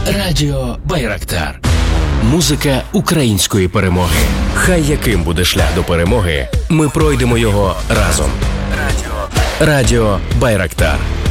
Радіо Байрактар. Музика української перемоги. Хай яким буде шлях до перемоги, ми пройдемо його разом. Радіо Байрактар.